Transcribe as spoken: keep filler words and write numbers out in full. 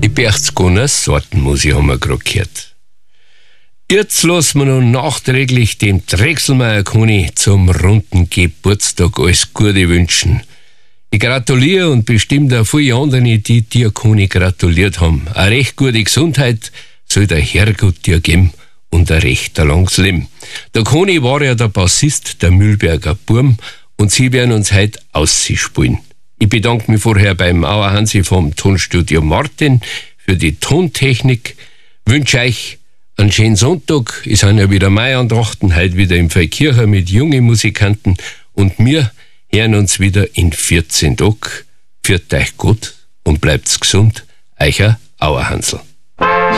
Die Berchtesgadener Sortenmusik haben wir gerade gehört. Jetzt lassen wir noch nachträglich dem Drechselmeier Koni zum runden Geburtstag alles Gute wünschen. Ich gratuliere und bestimmt auch viele andere, die dir Koni gratuliert haben. Eine recht gute Gesundheit soll der Herrgott dir geben und ein recht langes Leben. Der Koni war ja der Bassist der Mühlberger Burm und sie werden uns heute ausspielen. Ich bedanke mich vorher beim Auer Hansi vom Tonstudio Martin für die Tontechnik. Wünsche euch einen schönen Sonntag. Es sind ja wieder Maiantrachten, heute wieder im Verkircher mit jungen Musikanten. Und wir hören uns wieder in vierzehn Tagen. Pfiat euch gut und bleibt's gesund. Euer Auer Hansl.